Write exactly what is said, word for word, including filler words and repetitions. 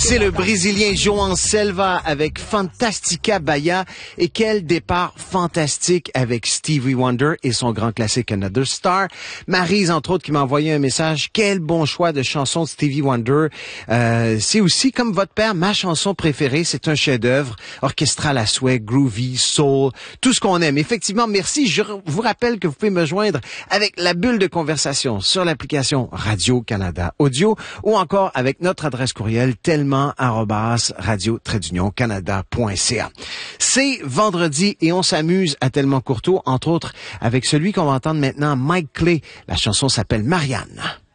C'est le Brésilien João Selva avec Fantastica Bahia. Et quel départ fantastique avec Stevie Wonder et son grand classique Another Star. Maryse, entre autres, qui m'a envoyé un message. Quel bon choix de chanson de Stevie Wonder. Euh, c'est aussi, comme votre père, ma chanson préférée. C'est un chef-d'œuvre orchestral à souhait, groovy, soul, tout ce qu'on aime. Effectivement, merci. Je vous rappelle que vous pouvez me joindre avec la bulle de conversation sur l'application Radio-Canada Audio ou encore avec notre adresse courriel tellement arobase radio-canada point c a. C'est vendredi et on s'amuse à Tellement Courteau, entre autres avec celui qu'on va entendre maintenant, Mike Clay. La chanson s'appelle Marianne.